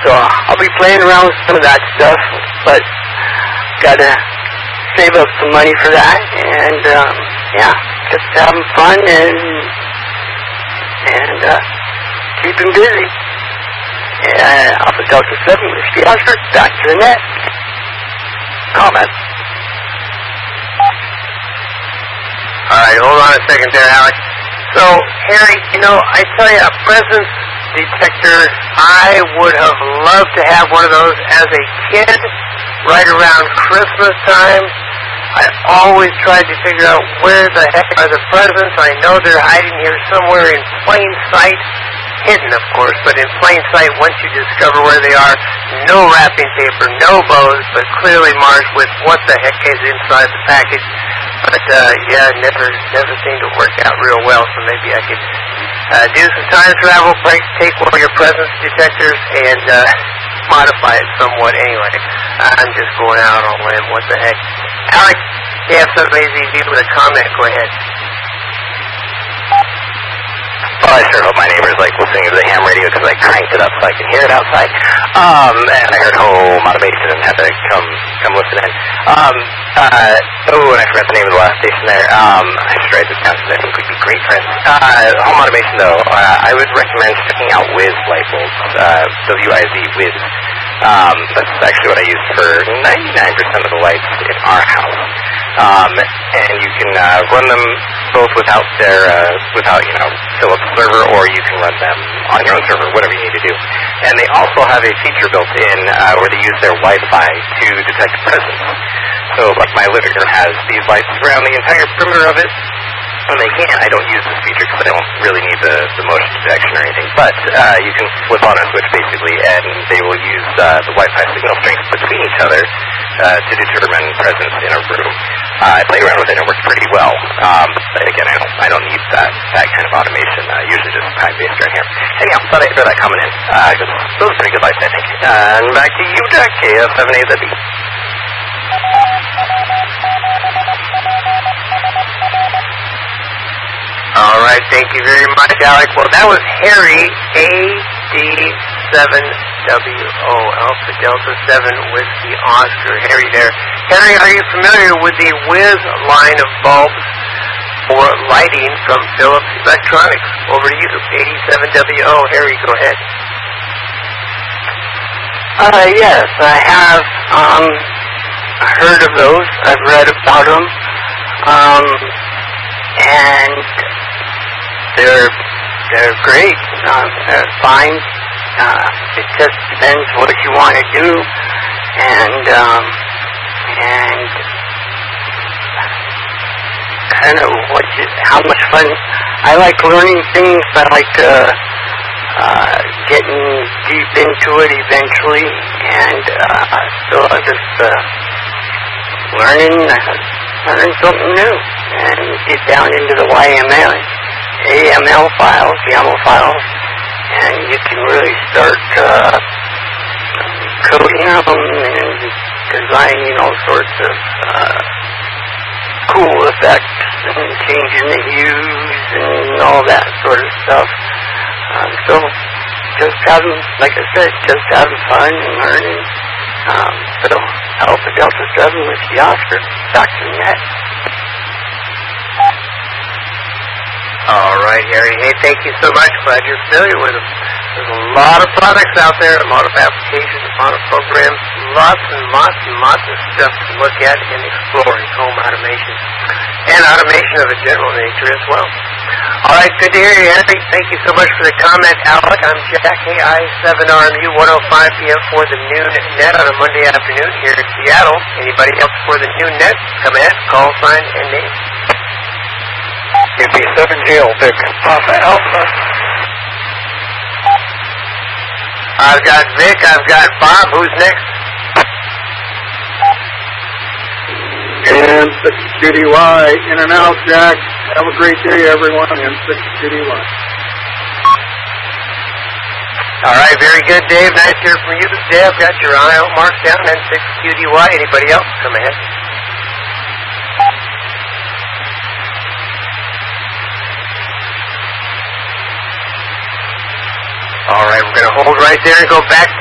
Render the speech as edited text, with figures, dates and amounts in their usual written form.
So I'll be playing around with some of that stuff, but gotta save up some money for that, and yeah, just having fun and keeping busy. Alpha Delta 7 Whiskey Oscar, back to the net. Comment. Alright, hold on a second there, Alex. So, Harry, I tell you, a presence detector, I would have loved to have one of those as a kid, right around Christmas time. I always tried to figure out where the heck are the presents. I know they're hiding here somewhere in plain sight, hidden of course, but in plain sight once you discover where they are. No wrapping paper, no bows, but clearly marked with what the heck is inside the package. But yeah, never seemed to work out real well, so maybe I could do some time travel, take one of your presence detectors, and modify it somewhat anyway. I'm just going out on a limb, what the heck. Alex, you have some AZV with a comment, go ahead. Well, I sure hope my neighbors like listening to the ham radio because I cranked it up so I can hear it outside. And I heard home automation and had to come listen in. And I forgot the name of the last station there. I should write this down because I think we'd be great friends. Home automation, though, I would recommend checking out Wiz light bulbs. W-I-Z, Wiz. That's actually what I use for 99% of the lights in our house. And you can run them both without Philips server, or you can run them on your own server, whatever you need to do. And they also have a feature built in where they use their Wi-Fi to detect presence. So, like my living room has these lights around the entire perimeter of it. When they can, I don't use this feature because I don't really need the motion detection or anything. But you can flip on a switch basically, and they will use the Wi-Fi signal strength between each other to determine presence in a room. I played around with it and it works pretty well. But again, I don't need that kind of automation. Usually just time-based right here. Anyhow, thought I'd throw that comment in. Those are pretty good lights, I think. And back to you, Jack, KF7AZB. All right, thank you very much, Alex. Well, that was Harry, AD7WO, Alpha Delta 7 Whiskey Oscar. Harry there. Harry, are you familiar with the Wiz line of bulbs for lighting from Philips Electronics? Over to you, AD7WO. Harry, go ahead. Yes, I have heard of those. I've read about them. And they're great. They're fine. It just depends what you want to do, and kind of how much fun. I like learning things. I like getting deep into it eventually, and so I just learning something new, and get down into the AML files, YAML files, and you can really start coding them and designing all sorts of cool effects and changing the hues and all that sort of stuff. So just having, like I said, just having fun and learning. So Alpha Delta 7 Whiskey Oscar, back to the net. All right, Harry. Hey, thank you so much. Glad you're familiar with them. There's a lot of products out there, a lot of applications, a lot of programs, lots and lots of stuff to look at and explore in home automation, and automation of a general nature as well. All right, good to hear you, Henry. Thank you so much for the comment, Alec. I'm Jack, KI7RMU, 105 p.m. for the noon net on a Monday afternoon here in Seattle. Anybody else for the noon net? Come ahead, call sign and name. UP7GL, Vic, Papa Alpha. I've got Vic, I've got Bob. Who's next? And 6QDY, in and out, Jack. Have a great day, everyone, and 6QDY. All right, very good, Dave. Nice to hear from you. Dave, got your IO marked down, and 6QDY. Anybody else? Come ahead. All right, we're going to hold right there and go back